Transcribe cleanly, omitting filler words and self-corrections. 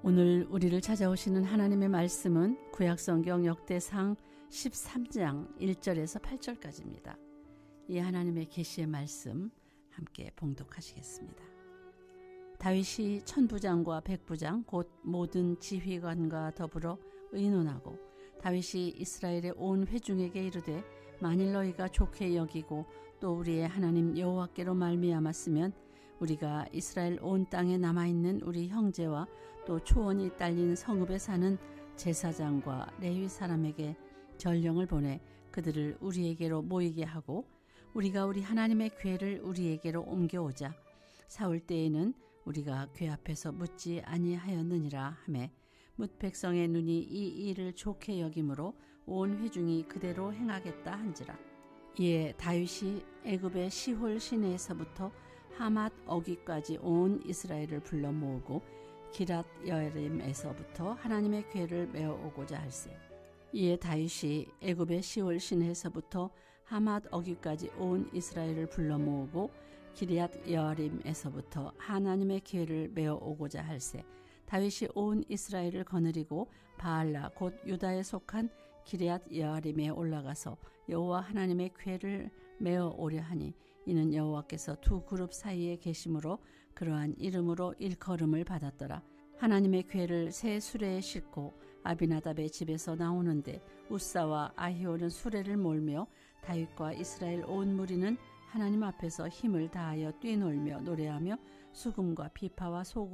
오늘 우리를 찾아오시는 하나님의 말씀은 구약성경 역대상 13장 1절에서 8절까지입니다. 이 하나님의 계시의 말씀 함께 봉독하시겠습니다. 다윗이 천부장과 백부장 곧 모든 지휘관과 더불어 의논하고 다윗이 이스라엘의 온 회중에게 이르되 만일 너희가 좋게 여기고 또 우리의 하나님 여호와께로 말미암았으면 우리가 이스라엘 온 땅에 남아있는 우리 형제와 또 초원이 딸린 성읍에 사는 제사장과 레위 사람에게 전령을 보내 그들을 우리에게로 모이게 하고 우리가 우리 하나님의 궤를 우리에게로 옮겨오자. 사울 때에는 우리가 궤 앞에서 묻지 아니하였느니라 하매 뭇 백성의 눈이 이 일을 좋게 여김으로 온 회중이 그대로 행하겠다 한지라. 이에 다윗이 애굽의 시홀 시내에서부터 하맛 어귀까지 온 이스라엘을 불러 모으고 기랏 여아림에서부터 하나님의 궤를 메어 오고자 할세. 이에 다윗이 애굽의 시홀 시내에서부터 하맛 어귀까지 온 이스라엘을 불러 모으고 기럇 여아림에서부터 하나님의 궤를 메어 오고자 할세. 다윗이 온 이스라엘을 거느리고 바알라 곧 유다에 속한 기럇 여아림에 올라가서 여호와 하나님의 궤를 메어 오려 하니 이는 여호와께서 두 그룹 사이에 계심으로 그러한 이름으로 일컬음을 받았더라. 하나님의 궤를 새 수레에 싣고 아비나답의 집에서 나오는데 우사와 아히오는 수레를 몰며 다윗과 이스라엘 온 무리는 하나님 앞에서 힘을 다하여 뛰놀며 노래하며 수금과 비파와 소금